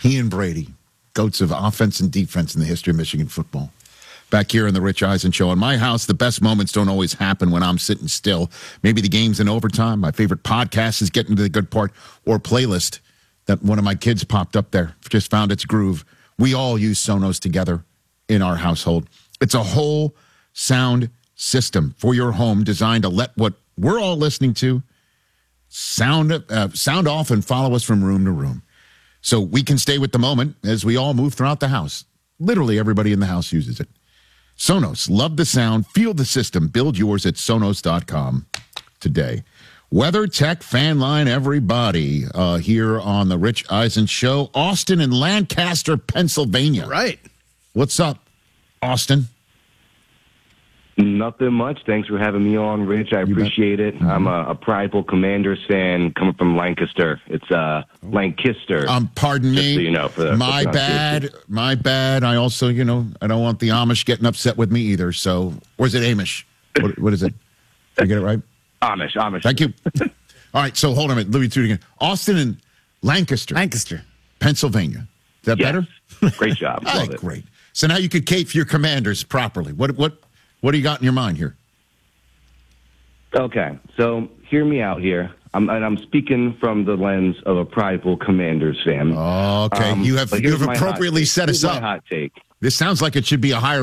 He and Brady, goats of offense and defense in the history of Michigan football. Back here in the Rich Eisen Show. In my house, the best moments don't always happen when I'm sitting still. Maybe the game's in overtime. My favorite podcast is getting to the good part, or playlist that one of my kids popped up there. Just found its groove. We all use Sonos together in our household. It's a whole sound system for your home designed to let what we're all listening to sound off and follow us from room to room. So we can stay with the moment as we all move throughout the house. Literally everybody in the house uses it. Sonos, love the sound, feel the system. Build yours at Sonos.com today. Weather, tech, fan line, everybody here on the Rich Eisen Show. Austin in Lancaster, Pennsylvania. Right. What's up, Austin? Nothing much. Thanks for having me on, Rich. I appreciate it. I'm a prideful Commanders fan coming from Lancaster. It's Lancaster. Pardon me. So you know, my bad. My bad. I also, I don't want the Amish getting upset with me either. So, or is it Amish? What is it? Did I get it right? Amish. Thank you. All right. So hold on a minute. Let me do it again. Austin and Lancaster, Pennsylvania. Is that better? Great job. Love it. Great. So now you could cape for your Commanders properly. What do you got in your mind here? Okay, so hear me out here. I'm speaking from the lens of a prideful Commanders fan. Okay, you have appropriately set us up. My hot take. This sounds like it should be a higher